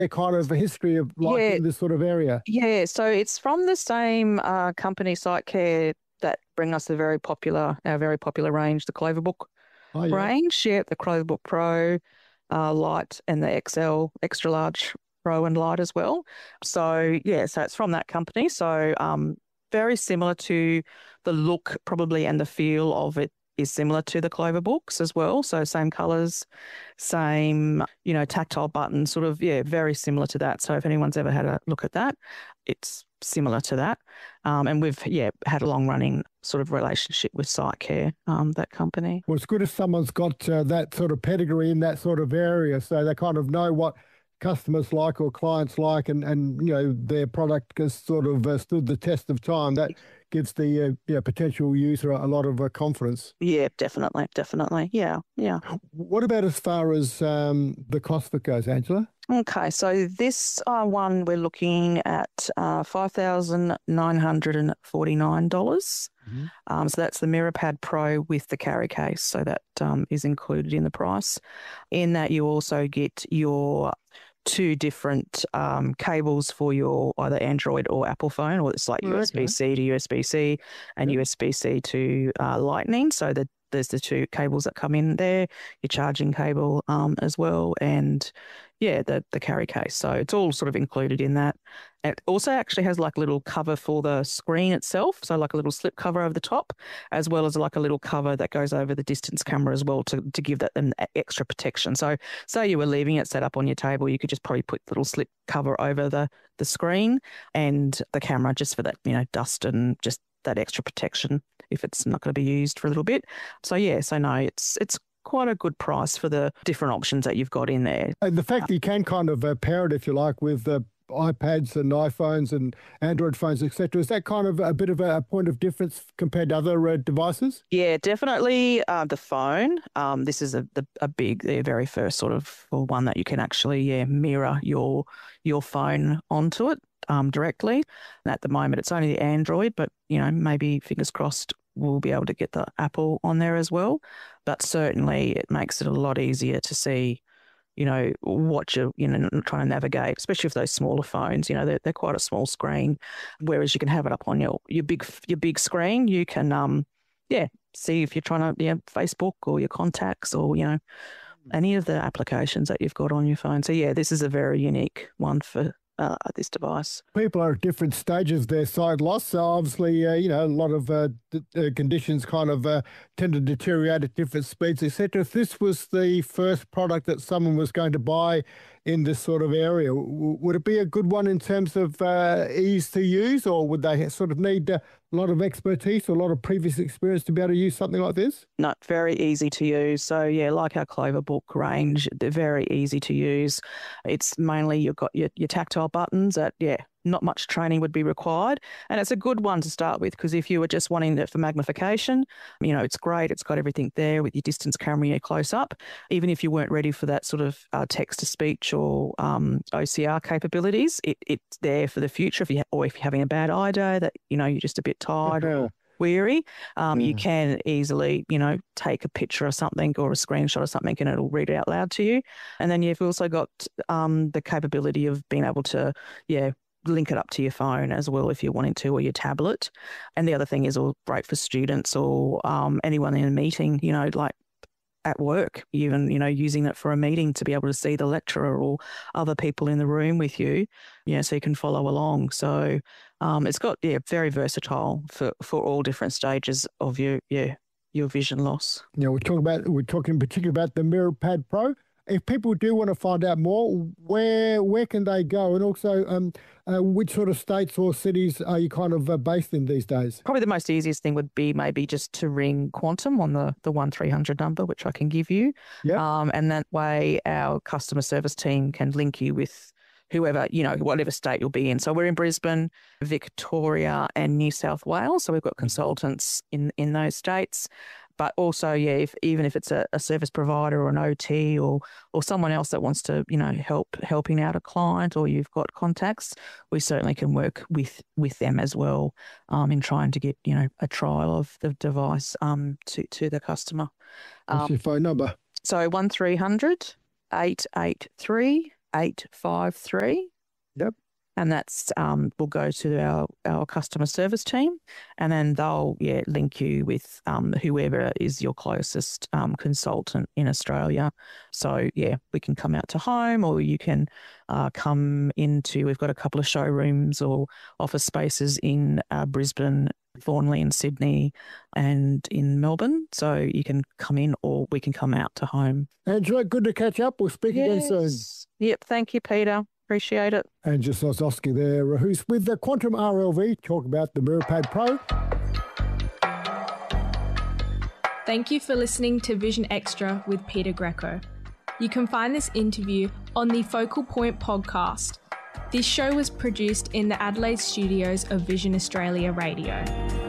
a kind of a history of Yeah, liking this sort of area? yeah. So it's from the same company, SiteCare, that bring us our very popular range, the Cloverbook Oh, yeah. range. Yeah, the Cloverbook Pro, Light, and the XL Extra Large Pro and Light as well. So yeah, so it's from that company. So very similar to the look probably, and the feel of it is similar to the Cloverbooks as well. So same colors, same, tactile buttons, sort of, yeah, very similar to that. So if anyone's ever had a look at that, it's similar to that. And we've, yeah, had a long running sort of relationship with SiteCare, that company. Well, it's good if someone's got that sort of pedigree in that sort of area, so they kind of know what customers like or clients like, and their product has sort of stood the test of time. That gives the potential user a lot of confidence. Yeah, definitely, definitely. Yeah, yeah. What about as far as the cost of it goes, Angela? Okay, so this one we're looking at $5,949. Mhm. So that's the MirrorPad Pro with the carry case. So that is included in the price. In that, you also get your two different cables for your either Android or Apple phone, or it's like Okay. USB-C to USB-C and Yep. USB-C to Lightning. So that there's the two cables that come in there, your charging cable as well, and yeah, the carry case. So it's all sort of included in that. It also actually has like a little cover for the screen itself, so like a little slip cover over the top, as well as like a little cover that goes over the distance camera as well to give that an extra protection. So say you were leaving it set up on your table, you could just probably put the little slip cover over the screen and the camera, just for that, dust and just that extra protection if it's not going to be used for a little bit. So yeah, so no, it's quite a good price for the different options that you've got in there. And the fact that you can kind of pair it, if you like, with iPads and iPhones and Android phones, etc., is that kind of a bit of a point of difference compared to other devices? Yeah, definitely the phone. This is a big, the very first sort of one that you can actually, yeah, mirror your phone onto it directly. And at the moment, it's only the Android, but maybe fingers crossed we'll be able to get the Apple on there as well. But certainly, it makes it a lot easier to see, what you're, trying to navigate, especially with those smaller phones. They're quite a small screen, whereas you can have it up on your big screen. You can, yeah, see if you're trying to, Facebook or your contacts or, any of the applications that you've got on your phone. So yeah, this is a very unique one for this device. People are at different stages of their sight loss. So obviously, a lot of conditions kind of tend to deteriorate at different speeds, etc. If this was the first product that someone was going to buy in this sort of area, would it be a good one in terms of ease to use, or would they sort of need a lot of expertise or a lot of previous experience to be able to use something like this? No, very easy to use. So yeah, like our Cloverbook range, they're very easy to use. It's mainly you've got your tactile buttons that, yeah, not much training would be required. And it's a good one to start with, because if you were just wanting it for magnification, it's great. It's got everything there with your distance camera, your close up. Even if you weren't ready for that sort of text to speech or OCR capabilities, it's there for the future. If you're having a bad eye day, that, you're just a bit tired or weary, you can easily, take a picture of something or a screenshot of something and it'll read it out loud to you. And then you've also got the capability of being able to, yeah, link it up to your phone as well if you're wanting to, or your tablet. And the other thing is all great for students or anyone in a meeting, like at work, even, using it for a meeting to be able to see the lecturer or other people in the room with you, so you can follow along. So it's got, yeah, very versatile for all different stages of your vision loss. Yeah, we're talking in particular about the MirrorPad Pro. If people do want to find out more, where can they go? And also, which sort of states or cities are you kind of based in these days? Probably the most easiest thing would be maybe just to ring Quantum on the 1300 number, which I can give you. Yeah. And that way our customer service team can link you with whoever, whatever state you'll be in. So we're in Brisbane, Victoria and New South Wales. So we've got consultants in those states. But also, yeah, even if it's a service provider or an OT or someone else that wants to, helping out a client, or you've got contacts, we certainly can work with them as well in trying to get, a trial of the device to the customer. What's your phone number? So 1300 883 853. Yep. And that's will go to our customer service team, and then they'll link you with whoever is your closest consultant in Australia. So we can come out to home, or you can come into. We've got a couple of showrooms or office spaces in Brisbane, Thornley, and Sydney, and in Melbourne. So you can come in, or we can come out to home. Angela, good to catch up. We'll speak again soon. Yep. Thank you, Peter. Appreciate it. Angela Sosowski there, who's with the Quantum RLV, talk about the MiraPad Pro. Thank you for listening to Vision Extra with Peter Greco. You can find this interview on the Focal Point podcast. This show was produced in the Adelaide studios of Vision Australia Radio.